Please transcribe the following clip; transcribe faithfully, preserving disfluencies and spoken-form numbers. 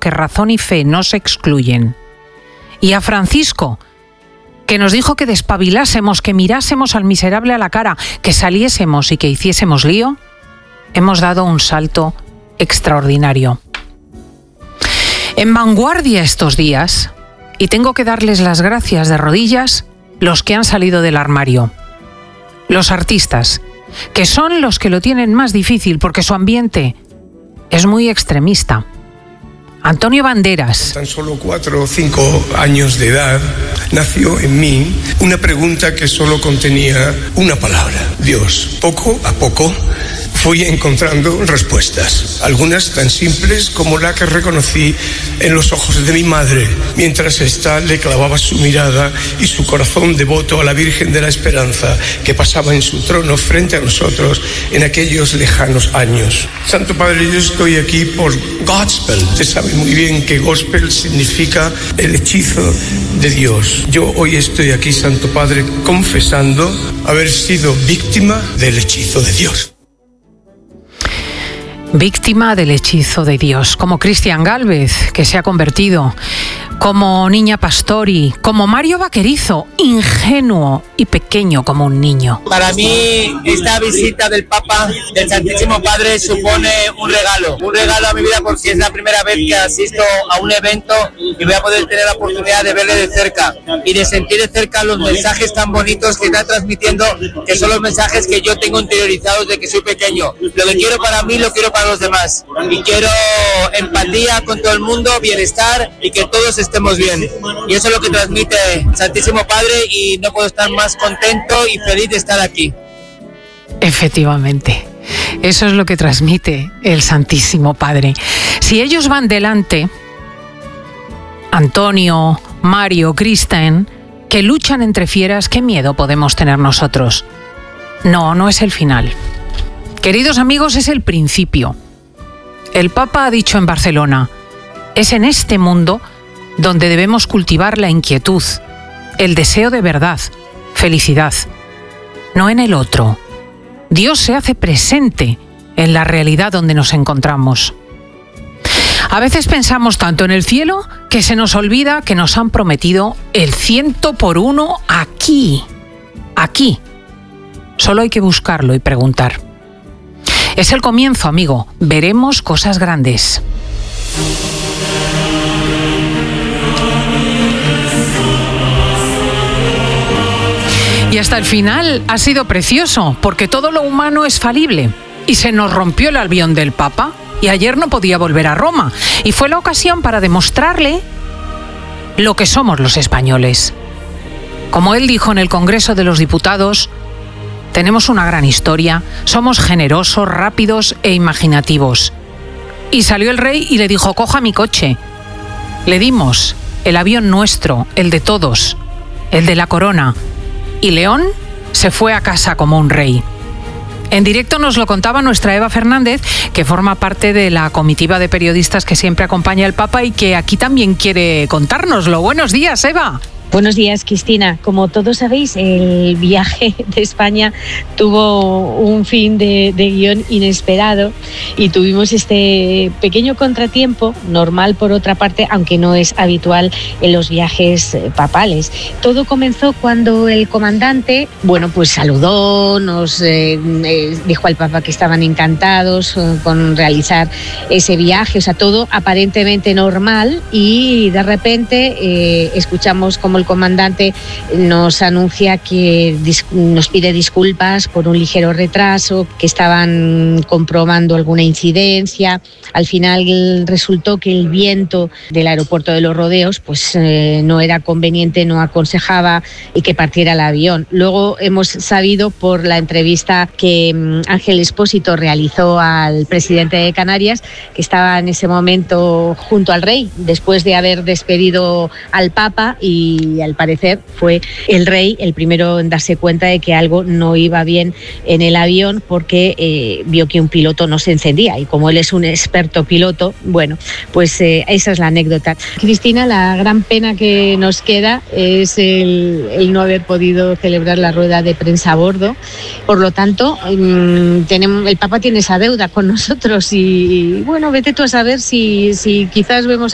que razón y fe no se excluyen. Y a Francisco, que nos dijo que despabilásemos, que mirásemos al miserable a la cara, que saliésemos y que hiciésemos lío, hemos dado un salto extraordinario. En vanguardia estos días, y tengo que darles las gracias de rodillas, los que han salido del armario. Los artistas, que son los que lo tienen más difícil porque su ambiente es muy extremista. Antonio Banderas. Tan solo cuatro o cinco años de edad, nació en mí una pregunta que solo contenía una palabra: Dios. Poco a poco fui encontrando respuestas, algunas tan simples como la que reconocí en los ojos de mi madre, mientras ésta le clavaba su mirada y su corazón devoto a la Virgen de la Esperanza que pasaba en su trono frente a nosotros en aquellos lejanos años. Santo Padre, yo estoy aquí por gospel. Usted sabe muy bien que gospel significa el hechizo de Dios. Yo hoy estoy aquí, Santo Padre, confesando haber sido víctima del hechizo de Dios. Víctima del hechizo de Dios, como Cristian Gálvez, que se ha convertido, como Niña Pastori, como Mario Vaquerizo, ingenuo y pequeño como un niño. Para mí, esta visita del Papa, del Santísimo Padre, supone un regalo, un regalo a mi vida, porque es la primera vez que asisto a un evento y voy a poder tener la oportunidad de verle de cerca y de sentir de cerca los mensajes tan bonitos que está transmitiendo, que son los mensajes que yo tengo interiorizados de que soy pequeño. Lo que quiero para mí, lo quiero para los demás. Y quiero empatía con todo el mundo, bienestar y que todos estemos bien. Y eso es lo que transmite Santísimo Padre y no puedo estar más contento y feliz de estar aquí. Efectivamente, eso es lo que transmite el Santísimo Padre. Si ellos van delante, Antonio, Mario, Cristian, que luchan entre fieras, ¿qué miedo podemos tener nosotros? No, no es el final. Queridos amigos, es el principio. El Papa ha dicho en Barcelona, es en este mundo donde debemos cultivar la inquietud, el deseo de verdad, felicidad, no en el otro. Dios se hace presente en la realidad donde nos encontramos. A veces pensamos tanto en el cielo que se nos olvida que nos han prometido el ciento por uno aquí, aquí. Solo hay que buscarlo y preguntar. Es el comienzo, amigo. Veremos cosas grandes. Y hasta el final ha sido precioso, porque todo lo humano es falible. Y se nos rompió el avión del Papa y ayer no podía volver a Roma. Y fue la ocasión para demostrarle lo que somos los españoles. Como él dijo en el Congreso de los Diputados, tenemos una gran historia, somos generosos, rápidos e imaginativos. Y salió el rey y le dijo, coja mi coche. Le dimos el avión nuestro, el de todos, el de la corona. Y León se fue a casa como un rey. En directo nos lo contaba nuestra Eva Fernández, que forma parte de la comitiva de periodistas que siempre acompaña al Papa y que aquí también quiere contárnoslo. Buenos días, Eva. Buenos días, Cristina. Como todos sabéis, el viaje de España tuvo un fin de, de guión inesperado y tuvimos este pequeño contratiempo, normal por otra parte, aunque no es habitual en los viajes papales. Todo comenzó cuando el comandante, bueno, pues saludó, nos eh, eh, dijo al Papa que estaban encantados eh, con realizar ese viaje, o sea, todo aparentemente normal, y de repente eh, escuchamos como el comandante nos anuncia que dis- nos pide disculpas por un ligero retraso, que estaban comprobando alguna incidencia. Al final resultó que el viento del aeropuerto de Los Rodeos pues eh, no era conveniente, no aconsejaba y que partiera el avión. Luego hemos sabido por la entrevista que um, Ángel Expósito realizó al presidente de Canarias, que estaba en ese momento junto al rey después de haber despedido al Papa, y y al parecer fue el rey el primero en darse cuenta de que algo no iba bien en el avión, porque eh, vio que un piloto no se encendía, y como él es un experto piloto, bueno, pues eh, esa es la anécdota. Cristina, la gran pena que nos queda es el, el no haber podido celebrar la rueda de prensa a bordo. Por lo tanto, mmm, tenemos, el Papa tiene esa deuda con nosotros y, y bueno, vete tú a saber si, si quizás vemos